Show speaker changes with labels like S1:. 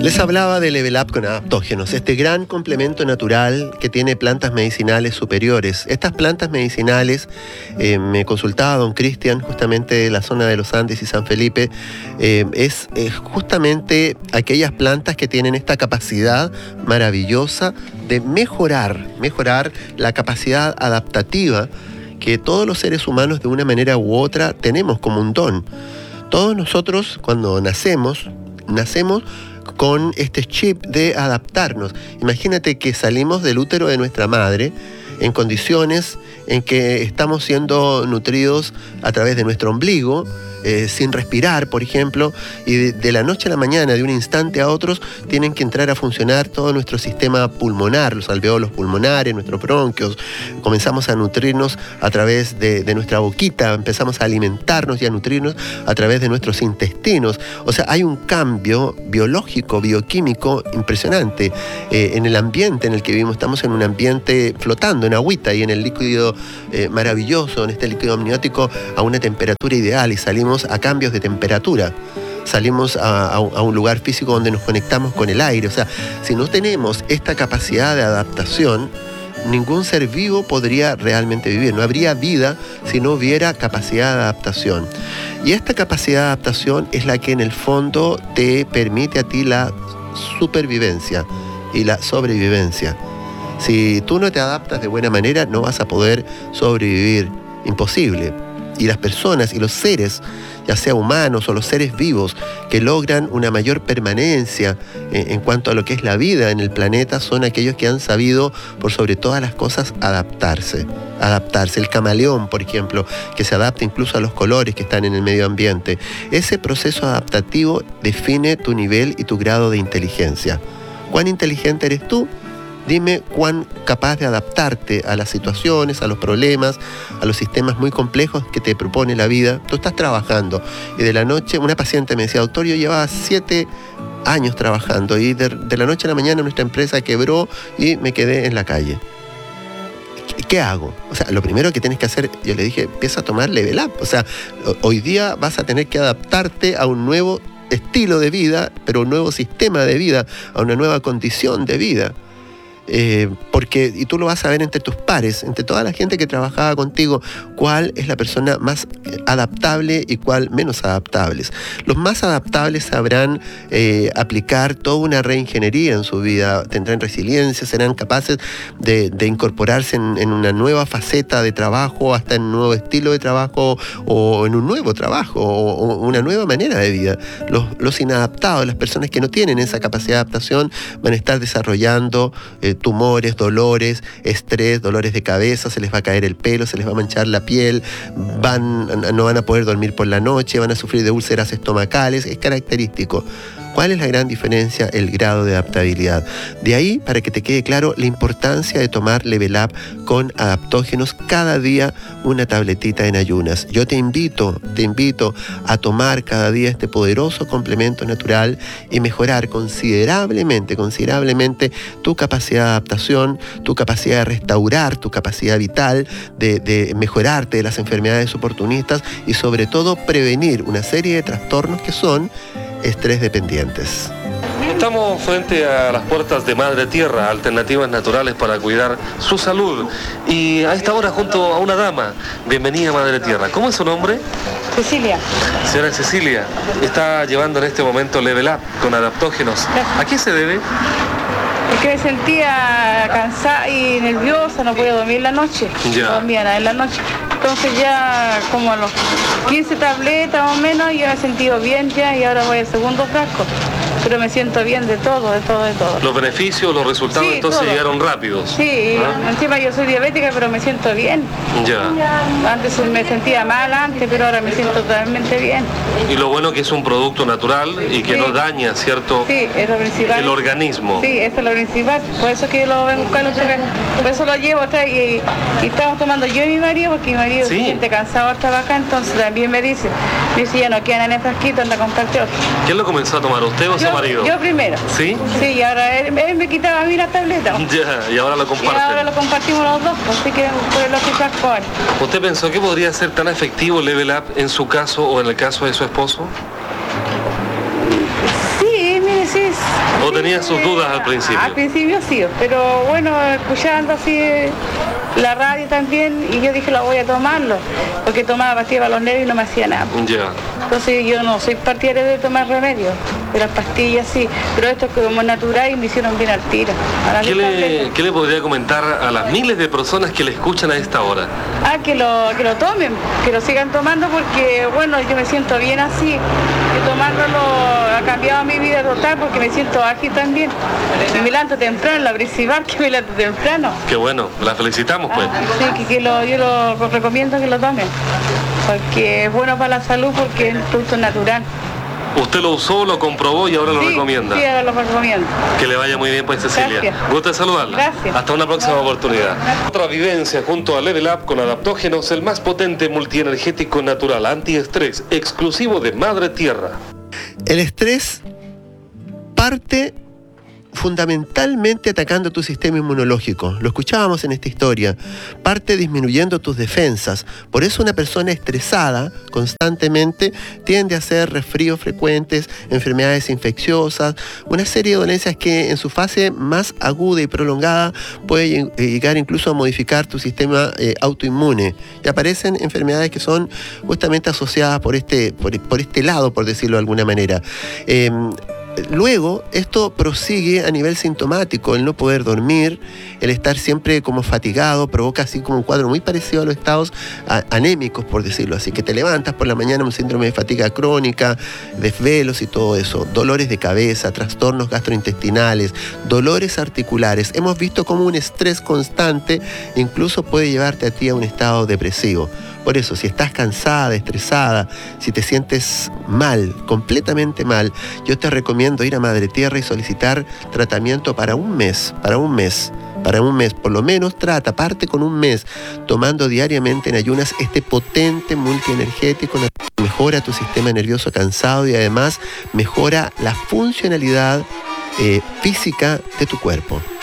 S1: Les hablaba de Level Up con adaptógenos, este gran complemento natural que tiene plantas medicinales superiores. Estas plantas medicinales, me consultaba don Cristian, justamente de la zona de los Andes y San Felipe, es justamente aquellas plantas que tienen esta capacidad maravillosa de mejorar la capacidad adaptativa que todos los seres humanos de una manera u otra tenemos como un don. Todos nosotros cuando nacemos con este chip de adaptarnos. Imagínate que salimos del útero de nuestra madre en condiciones en que estamos siendo nutridos a través de nuestro ombligo, sin respirar, por ejemplo, y de la noche a la mañana, de un instante a otro, tienen que entrar a funcionar todo nuestro sistema pulmonar, los alveolos pulmonares, nuestros bronquios. Comenzamos a nutrirnos a través de nuestra boquita, empezamos a alimentarnos y a nutrirnos a través de nuestros intestinos. O sea, hay un cambio biológico, bioquímico impresionante en el ambiente en el que vivimos. Estamos en un ambiente flotando en agüita y en el líquido maravilloso, en este líquido amniótico, a una temperatura ideal, y salimos a cambios de temperatura. Salimos a un lugar físico donde nos conectamos con el aire. O sea, si no tenemos esta capacidad de adaptación, ningún ser vivo podría realmente vivir. No habría vida si no hubiera capacidad de adaptación. Y esta capacidad de adaptación es la que en el fondo te permite a ti la supervivencia y la sobrevivencia. Si tú no te adaptas de buena manera, no vas a poder sobrevivir. Imposible. Y las personas y los seres, ya sea humanos o los seres vivos, que logran una mayor permanencia en cuanto a lo que es la vida en el planeta, son aquellos que han sabido, por sobre todas las cosas, adaptarse. El camaleón, por ejemplo, que se adapta incluso a los colores que están en el medio ambiente. Ese proceso adaptativo define tu nivel y tu grado de inteligencia. ¿Cuán inteligente eres tú? Dime cuán capaz de adaptarte a las situaciones, a los problemas, a los sistemas muy complejos que te propone la vida. Tú estás trabajando y de la noche, una paciente me decía, doctor, yo llevaba 7 años trabajando y de la noche a la mañana nuestra empresa quebró y me quedé en la calle. ¿Qué hago? O sea, lo primero que tienes que hacer, yo le dije, empieza a tomar Level Up. O sea, hoy día vas a tener que adaptarte a un nuevo estilo de vida, pero un nuevo sistema de vida, a una nueva condición de vida. Porque, y tú lo vas a ver entre tus pares, entre toda la gente que trabajaba contigo, cuál es la persona más adaptable y cuál menos adaptables. Los más adaptables sabrán aplicar toda una reingeniería en su vida, tendrán resiliencia, serán capaces de incorporarse en una nueva faceta de trabajo, hasta en un nuevo estilo de trabajo o en un nuevo trabajo o una nueva manera de vida. Los inadaptados, las personas que no tienen esa capacidad de adaptación, van a estar desarrollando tumores, dolores, estrés, dolores de cabeza, se les va a caer el pelo, se les va a manchar la piel, no van a poder dormir por la noche, van a sufrir de úlceras estomacales. Es característico. ¿Cuál es la gran diferencia? El grado de adaptabilidad. De ahí, para que te quede claro, la importancia de tomar Level Up con adaptógenos cada día, una tabletita en ayunas. Yo te invito a tomar cada día este poderoso complemento natural y mejorar considerablemente tu capacidad de adaptación, tu capacidad de restaurar tu capacidad vital, de mejorarte de las enfermedades oportunistas y sobre todo prevenir una serie de trastornos que son estrés dependientes.
S2: Estamos frente a las puertas de Madre Tierra, alternativas naturales para cuidar su salud. Y a esta hora junto a una dama. Bienvenida a Madre Tierra. ¿Cómo es su nombre?
S3: Cecilia.
S2: Señora Cecilia, está llevando en este momento Level Up con adaptógenos. ¿A qué se debe?
S3: Es que me sentía cansada y nerviosa, no podía dormir la noche.
S2: Ya.
S3: No dormía nada en la noche. Entonces ya como a los 15 tabletas más o menos, yo me he sentido bien ya y ahora voy al segundo frasco. Pero me siento bien de todo.
S2: Los beneficios, los resultados, sí, entonces todo. Llegaron rápidos.
S3: Sí, encima yo soy diabética, pero me siento bien.
S2: Ya.
S3: Antes me sentía mal pero ahora me siento totalmente bien.
S2: Y lo bueno que es un producto natural y que no daña, ¿cierto?
S3: Sí, es lo principal.
S2: El organismo.
S3: Sí, eso es lo principal. Por eso que yo lo vengo a buscar otra vez. Por eso lo llevo atrás y estamos tomando yo y mi marido, porque mi marido se siente cansado de trabajar, entonces también me dice, ya no quedan en el frasquito, anda a comprarte otro.
S2: ¿Quién lo comenzó a tomar, usted o su marido?
S3: Yo primero.
S2: ¿Sí?
S3: Sí, y ahora él me quitaba a mí la tableta.
S2: Ya, y ahora lo comparten.
S3: Y ahora lo compartimos los dos, así que por lo que frasco ahora.
S2: ¿Usted pensó que podría ser tan efectivo Level Up en su caso o en el caso de su esposo?
S3: Sí, mire, sí.
S2: tenía sus dudas al principio.
S3: Al principio sí, pero bueno, escuchando así la radio también, y yo dije, lo voy a tomarlo, porque tomaba pastillas para los nervios y no me hacía nada.
S2: Ya.
S3: Entonces yo no soy partidaria de tomar remedios, de las pastillas sí, pero esto es como natural y me hicieron bien al tiro.
S2: ¿Qué le podría comentar a las miles de personas que le escuchan a esta hora?
S3: Que lo tomen, que lo sigan tomando, porque bueno, yo me siento bien así, y tomándolo ha cambiado mi vida total, porque me siento ágil también. Y me levanto temprano, la principal que me levanto temprano.
S2: Qué bueno, la felicitamos pues.
S3: Sí, yo lo recomiendo que lo tomen, porque es bueno para la salud, porque es un producto natural.
S2: Usted lo usó, lo comprobó y ahora lo recomienda.
S3: Sí, ahora lo recomiendo.
S2: Que le vaya muy bien, pues, Cecilia.
S3: Gracias.
S2: Gusto de saludarla.
S3: Gracias.
S2: Hasta una próxima oportunidad. Otra vivencia junto a Level Up con Adaptógenos, el más potente multienergético natural antiestrés, exclusivo de Madre Tierra.
S1: El estrés parte fundamentalmente atacando tu sistema inmunológico. Lo escuchábamos en esta historia. Parte disminuyendo tus defensas. Por eso una persona estresada constantemente tiende a hacer resfríos frecuentes, enfermedades infecciosas, una serie de dolencias que en su fase más aguda y prolongada puede llegar incluso a modificar tu sistema autoinmune. Y aparecen enfermedades que son justamente asociadas por este lado, por decirlo de alguna manera. Luego, esto prosigue a nivel sintomático, el no poder dormir, el estar siempre como fatigado, provoca así como un cuadro muy parecido a los estados anémicos, por decirlo así, que te levantas por la mañana, un síndrome de fatiga crónica, desvelos y todo eso, dolores de cabeza, trastornos gastrointestinales, dolores articulares. Hemos visto cómo un estrés constante incluso puede llevarte a ti a un estado depresivo. Por eso, si estás cansada, estresada, si te sientes mal, completamente mal, yo te recomiendo ir a Madre Tierra y solicitar tratamiento para un mes, por lo menos parte con un mes, tomando diariamente en ayunas este potente multienergético, mejora tu sistema nervioso cansado y además mejora la funcionalidad física de tu cuerpo.